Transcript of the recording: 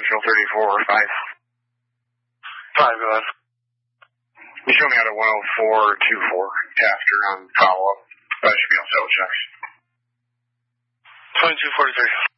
Central 34 or 5. 5, go ahead. You show me out at 10424 after on follow-up. That should be on cell checks. 2243.